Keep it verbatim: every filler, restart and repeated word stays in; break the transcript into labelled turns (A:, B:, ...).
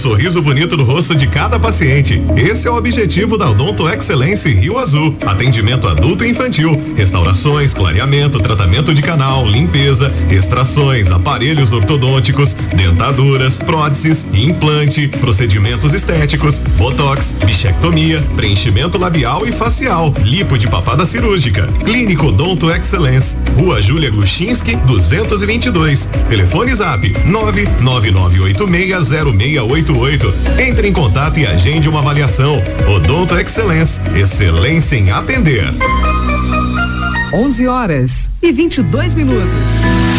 A: sorriso bonito no rosto de cada paciente. Esse é o objetivo da Odonto Excelência Rio Azul. Atendimento adulto e infantil, restaurações, clareamento, tratamento de canal, limpeza, extrações, aparelhos ortodônticos, dentaduras, próteses, implante, procedimentos estéticos, botox, bichectomia, preenchimento labial e facial, lipo de papada cirúrgica. Clínico Odonto Excelência, Rua Júlia Gluchinski, duzentos e vinte e dois. Telefone Zap nove nove nove oito seis zero seis oito oito. Entre em contato e agende uma avaliação. Odonto Excelência, excelência em atender.
B: onze horas e vinte e dois minutos.